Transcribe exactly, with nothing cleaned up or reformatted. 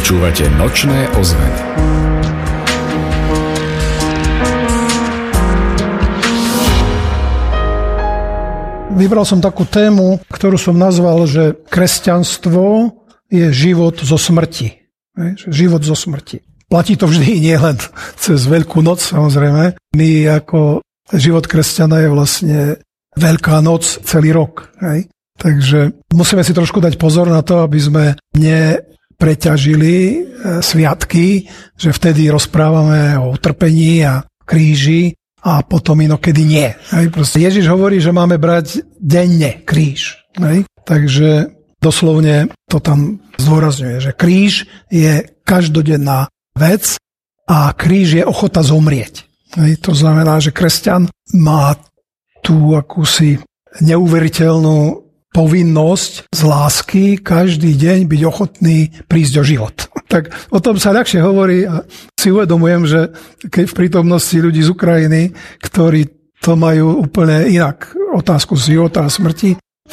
Počúvate Nočné ozveny. Vybral som takú tému, ktorú som nazval, že kresťanstvo je život zo smrti. Život zo smrti. Platí to vždy, nie len cez Veľkú noc, samozrejme. My ako život kresťana je vlastne Veľká noc celý rok. Hej? Takže musíme si trošku dať pozor na to, aby sme nepreťažili sviatky, že vtedy rozprávame o utrpení a kríži a potom inokedy nie. Hej? Proste Ježiš hovorí, že máme brať denne kríž. Hej? Takže doslovne to tam zdôrazňuje, že kríž je každodenná vec a kríž je ochota zomrieť. Hej? To znamená, že kresťan má tú akúsi neuveriteľnú povinnosť z lásky každý deň byť ochotný prísť o život. Tak o tom sa ľahšie hovorí a si uvedomujem, že keď v prítomnosti ľudí z Ukrajiny, ktorí to majú úplne inak, otázku života a smrti,